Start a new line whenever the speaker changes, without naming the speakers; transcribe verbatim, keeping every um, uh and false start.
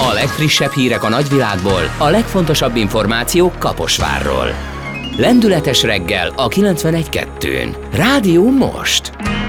A legfrissebb hírek a nagyvilágból, a legfontosabb információk Kaposvárról. Lendületes reggel a kilencvenegy kettőn. Rádió Most!